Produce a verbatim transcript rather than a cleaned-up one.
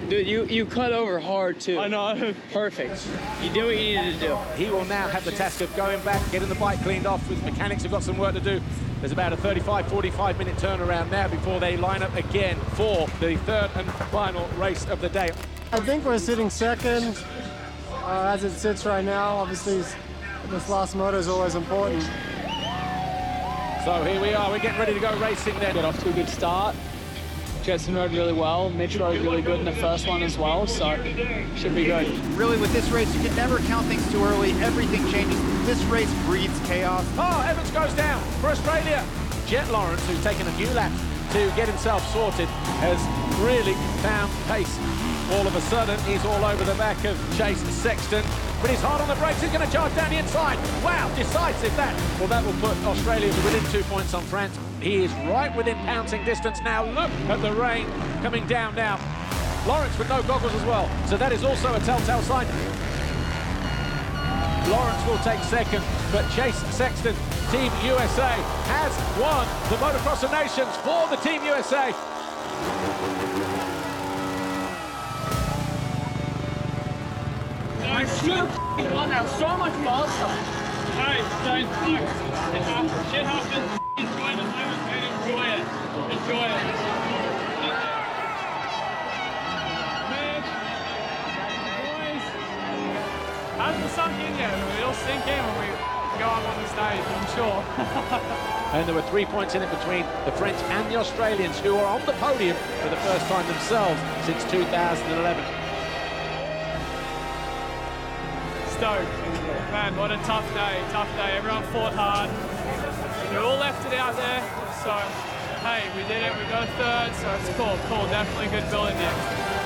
Dude, you, you cut over hard, too. I know. Perfect. You do what you needed to do. He will now have the task of going back, getting the bike cleaned off. His mechanics have got some work to do. There's about a thirty-five, forty-five minute turnaround now before they line up again for the third and final race of the day. I think we're sitting second uh, as it sits right now. Obviously, this last motor is always important. So here we are, we're getting ready to go racing then. Got off to a good start. Jetson rode really well. Mitch rode really good in the first one as well, so should be good. Really, with this race, you can never count things too early. Everything changes. This race breeds chaos. Oh, Evans goes down for Australia. Jet Lawrence, who's taken a few laps to get himself sorted, has really found pace. All of a sudden, he's all over the back of Chase Sexton, but he's hard on the brakes. He's going to charge down the inside. Wow, decisive that. Well, that will put Australia within two points on France. He is right within pouncing distance now. Look at the rain coming down now. Lawrence with no goggles as well, so that is also a telltale sign. Lawrence will take second, but Chase Sexton, Team U S A, has won the Motocross of Nations for the Team U S A. I should have won that so much faster. Hey, don't fuck. It happens. Shit happens. Enjoy the moment, man. Enjoy it. Enjoy it. Mitch, boys, hasn't sunk in yet. It'll sink in when we go up on the stage, I'm sure. And there were three points in it between the French and the Australians, who are on the podium for the first time themselves since two thousand eleven. Stoked. Man, what a tough day, tough day. Everyone fought hard. We all left it out there, so hey, we did it, we got a third, so it's cool, cool, definitely good building there.